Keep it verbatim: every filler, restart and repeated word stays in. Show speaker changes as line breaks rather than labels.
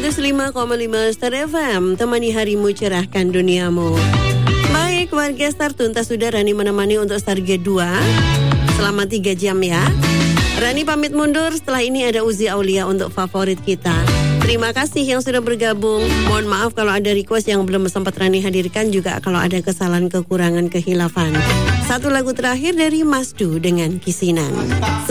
seratus lima koma lima Star F M, temani harimu, cerahkan duniamu. Baik, warga Star, tuntas sudah Rani menemani untuk Star G dua selama tiga jam ya. Rani pamit mundur, setelah ini ada Uzi Aulia untuk favorit kita. Terima kasih yang sudah bergabung. Mohon maaf kalau ada request yang belum sempat Rani hadirkan, juga kalau ada kesalahan, kekurangan, kehilafan. Satu lagu terakhir dari Mas Du dengan Kisinan.